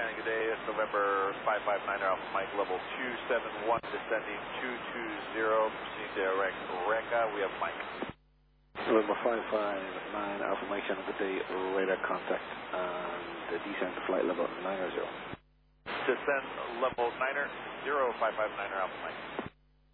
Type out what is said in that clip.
Shannon, good day. It's November 559 Alpha Mike, level 271, descending 220, proceeding direct Reka. We have Mike. November 559 Alpha Mike, Shannon, good day. Radar contact and descend to flight level 90. Descend level 90, 559 Alpha Mike.